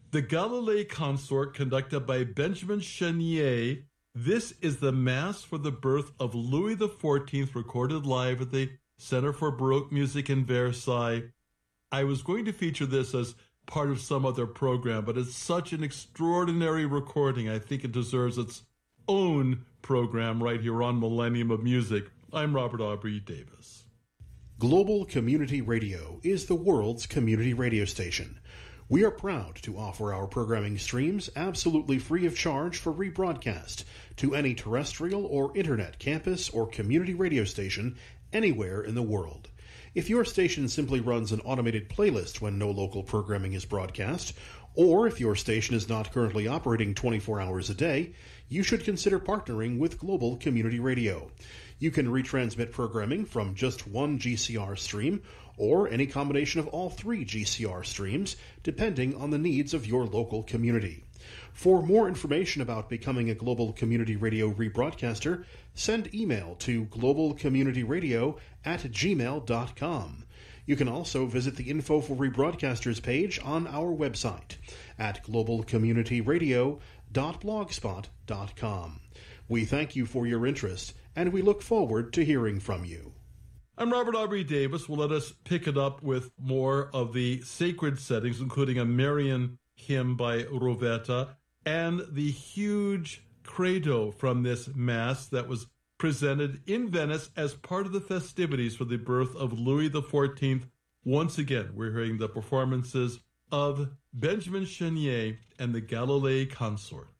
The Galilei Consort, conducted by Benjamin Chenier. This is the Mass for the birth of Louis XIV, recorded live at the Center for Baroque Music in Versailles. I was going to feature this as part of some other program, but it's such an extraordinary recording. I think it deserves its own program right here on Millennium of Music. I'm Robert Aubrey Davis. Global Community Radio is the world's community radio station. We are proud to offer our programming streams absolutely free of charge for rebroadcast to any terrestrial or internet campus or community radio station anywhere in the world. If your station simply runs an automated playlist when no local programming is broadcast, or if your station is not currently operating 24 hours a day, you should consider partnering with Global Community Radio. You can retransmit programming from just one GCR stream or any combination of all three GCR streams, depending on the needs of your local community. For more information about becoming a Global Community Radio rebroadcaster, send email to globalcommunityradio@gmail.com. You can also visit the Info for Rebroadcasters page on our website at globalcommunityradio.blogspot.com. We thank you for your interest, and we look forward to hearing from you. I'm Robert Aubrey Davis. Well, let us pick it up with more of the sacred settings, including a Marian hymn by Rovetta and the huge credo from this Mass that was presented in Venice as part of the festivities for the birth of Louis XIV. Once again, we're hearing the performances of Benjamin Chenier and the Galilei Consort.